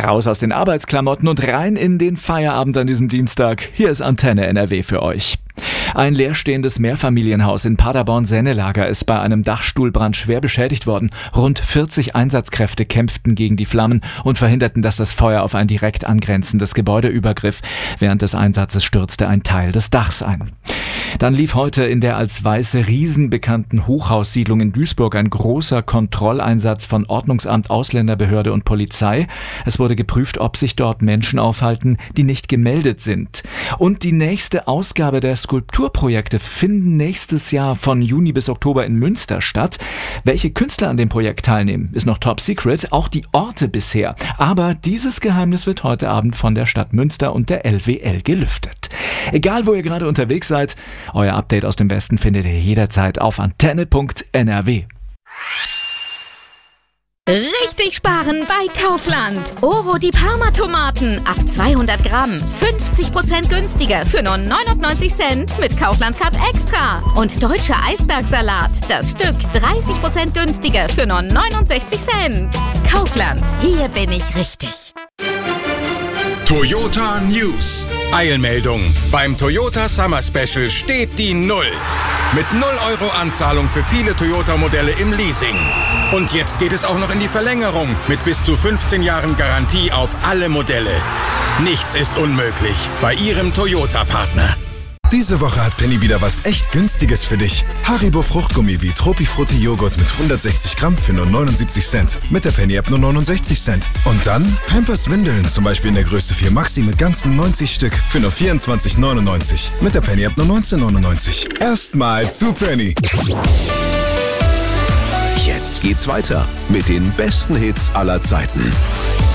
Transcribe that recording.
Raus aus den Arbeitsklamotten und rein in den Feierabend an diesem Dienstag. Hier ist Antenne NRW für euch. Ein leerstehendes Mehrfamilienhaus in Paderborn-Sennelager ist bei einem Dachstuhlbrand schwer beschädigt worden. Rund 40 Einsatzkräfte kämpften gegen die Flammen und verhinderten, dass das Feuer auf ein direkt angrenzendes Gebäude übergriff. Während des Einsatzes stürzte ein Teil des Dachs ein. Dann lief heute in der als Weiße Riesen bekannten Hochhaussiedlung in Duisburg ein großer Kontrolleinsatz von Ordnungsamt, Ausländerbehörde und Polizei. Es wurde geprüft, ob sich dort Menschen aufhalten, die nicht gemeldet sind. Und die nächste Ausgabe der Skulpturprojekte finden nächstes Jahr von Juni bis Oktober in Münster statt. Welche Künstler an dem Projekt teilnehmen, ist noch top secret, auch die Orte bisher. Aber dieses Geheimnis wird heute Abend von der Stadt Münster und der LWL gelüftet. Egal, wo ihr gerade unterwegs seid, euer Update aus dem Westen findet ihr jederzeit auf antenne.nrw. Richtig sparen bei Kaufland. Oro die Parma-Tomaten auf 200 Gramm. 50% günstiger für nur 99 Cent mit Kaufland Card Extra. Und deutscher Eisbergsalat. Das Stück 30% günstiger für nur 69 Cent. Kaufland. Hier bin ich richtig. Toyota News. Eilmeldung. Beim Toyota Summer Special steht die Null. Mit 0 Euro Anzahlung für viele Toyota-Modelle im Leasing. Und jetzt geht es auch noch in die Verlängerung mit bis zu 15 Jahren Garantie auf alle Modelle. Nichts ist unmöglich bei Ihrem Toyota-Partner. Diese Woche hat Penny wieder was echt Günstiges für dich. Haribo Fruchtgummi wie Tropifrutti Joghurt mit 160 Gramm für nur 79 Cent. Mit der Penny-App nur 69 Cent. Und dann Pampers Windeln, zum Beispiel in der Größe 4 Maxi mit ganzen 90 Stück für nur 24,99. Mit der Penny-App nur 19,99. Erstmal zu Penny. Jetzt geht's weiter mit den besten Hits aller Zeiten.